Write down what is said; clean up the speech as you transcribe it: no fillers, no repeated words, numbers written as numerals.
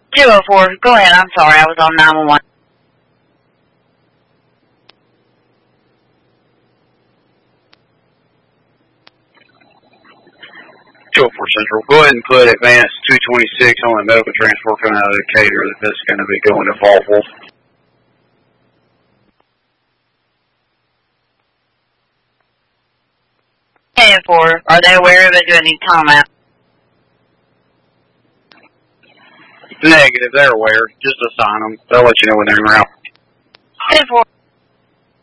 204, go ahead, I'm sorry, I was on 911. Central. Go ahead and put advance 226 on the medical transport coming out of Decatur that's going to be going to Faultville. 10-4, are they aware of it? Do I need to tell them out? Negative, they're aware. Just assign them. They'll let you know when they're en route. 10-4.